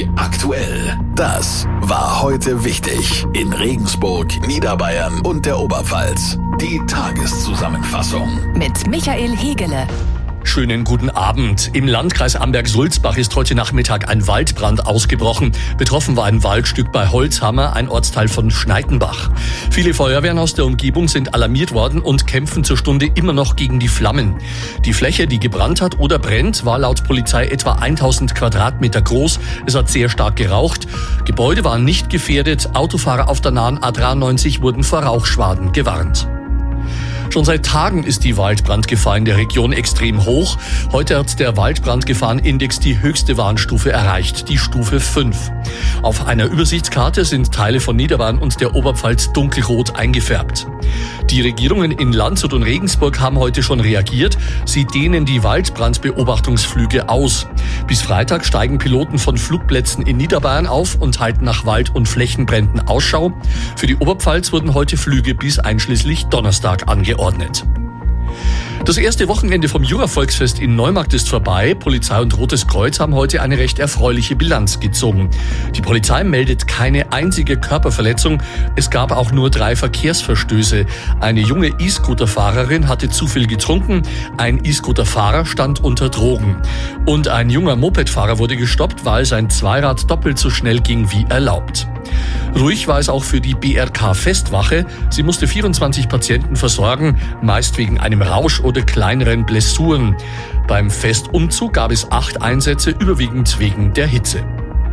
aktuell. Das war heute wichtig in Regensburg, Niederbayern und der Oberpfalz. Die Tageszusammenfassung mit Michael Hegele. Schönen guten Abend. Im Landkreis Amberg-Sulzbach ist heute Nachmittag ein Waldbrand ausgebrochen. Betroffen war ein Waldstück bei Holzhammer, ein Ortsteil von Schneitenbach. Viele Feuerwehren aus der Umgebung sind alarmiert worden und kämpfen zur Stunde immer noch gegen die Flammen. Die Fläche, die gebrannt hat oder brennt, war laut Polizei etwa 1000 Quadratmeter groß. Es hat sehr stark geraucht. Gebäude waren nicht gefährdet. Autofahrer auf der nahen A93 wurden vor Rauchschwaden gewarnt. Schon seit Tagen ist die Waldbrandgefahr in der Region extrem hoch. Heute hat der Waldbrandgefahrenindex die höchste Warnstufe erreicht, die Stufe 5. Auf einer Übersichtskarte sind Teile von Niederbayern und der Oberpfalz dunkelrot eingefärbt. Die Regierungen in Landshut und Regensburg haben heute schon reagiert. Sie dehnen die Waldbrandbeobachtungsflüge aus. Bis Freitag steigen Piloten von Flugplätzen in Niederbayern auf und halten nach Wald- und Flächenbränden Ausschau. Für die Oberpfalz wurden heute Flüge bis einschließlich Donnerstag angeordnet. Das erste Wochenende vom Jura-Volksfest in Neumarkt ist vorbei. Polizei und Rotes Kreuz haben heute eine recht erfreuliche Bilanz gezogen. Die Polizei meldet keine einzige Körperverletzung. Es gab auch nur 3 Verkehrsverstöße. Eine junge E-Scooter-Fahrerin hatte zu viel getrunken. Ein E-Scooter-Fahrer stand unter Drogen. Und ein junger Mopedfahrer wurde gestoppt, weil sein Zweirad doppelt so schnell ging wie erlaubt. Ruhig war es auch für die BRK-Festwache. Sie musste 24 Patienten versorgen, meist wegen einem Rausch oder kleineren Blessuren. Beim Festumzug gab es 8 Einsätze, überwiegend wegen der Hitze.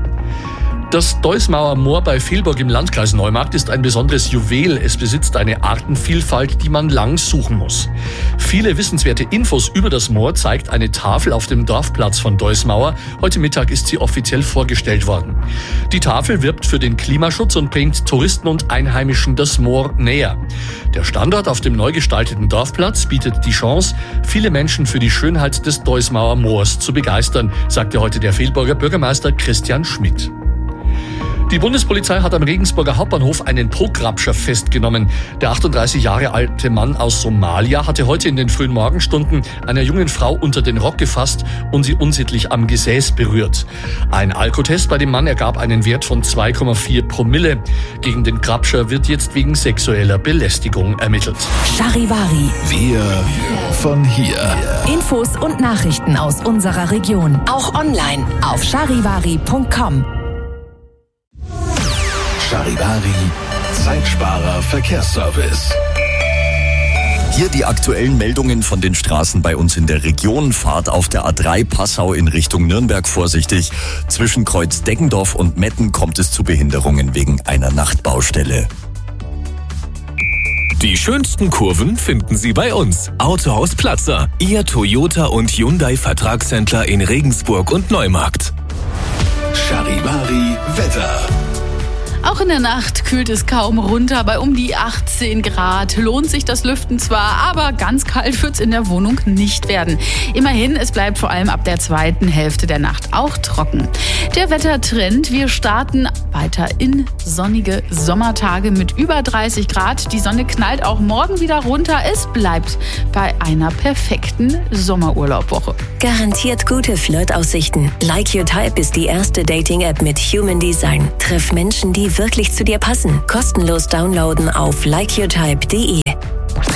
Das Deusmauer Moor bei Vilborg im Landkreis Neumarkt ist ein besonderes Juwel. Es besitzt eine Artenvielfalt, die man lang suchen muss. Viele wissenswerte Infos über das Moor zeigt eine Tafel auf dem Dorfplatz von Deusmauer. Heute Mittag ist sie offiziell vorgestellt worden. Die Tafel wirbt für den Klimaschutz und bringt Touristen und Einheimischen das Moor näher. Der Standort auf dem neu gestalteten Dorfplatz bietet die Chance, viele Menschen für die Schönheit des Deusmauer Moors zu begeistern, sagte heute der Vilborger Bürgermeister Christian Schmidt. Die Bundespolizei hat am Regensburger Hauptbahnhof einen Pograbscher festgenommen. Der 38 Jahre alte Mann aus Somalia hatte heute in den frühen Morgenstunden einer jungen Frau unter den Rock gefasst und sie unsittlich am Gesäß berührt. Ein Alkotest bei dem Mann ergab einen Wert von 2,4 Promille. Gegen den Grabscher wird jetzt wegen sexueller Belästigung ermittelt. Charivari. Wir von hier. Infos und Nachrichten aus unserer Region. Auch online auf charivari.com. Charivari, Zeitsparer Verkehrsservice. Hier die aktuellen Meldungen von den Straßen bei uns in der Region. Fahrt auf der A3 Passau in Richtung Nürnberg vorsichtig. Zwischen Kreuz Deggendorf und Metten kommt es zu Behinderungen wegen einer Nachtbaustelle. Die schönsten Kurven finden Sie bei uns. Autohaus Platzer, Ihr Toyota und Hyundai Vertragshändler in Regensburg und Neumarkt. Charivari Wetter. Auch in der Nacht kühlt es kaum runter, bei um die 18 Grad. Lohnt sich das Lüften zwar, aber ganz kalt wird es in der Wohnung nicht werden. Immerhin, es bleibt vor allem ab der zweiten Hälfte der Nacht auch trocken. Der Wettertrend, wir starten weiter in sonnige Sommertage mit über 30 Grad. Die Sonne knallt auch morgen wieder runter. Es bleibt bei einer perfekten Sommerurlaubwoche. Garantiert gute Flirtaussichten. Like Your Type ist die erste Dating-App mit Human Design. Treff Menschen, die wirklich zu dir passen. Kostenlos downloaden auf likeyourtype.de.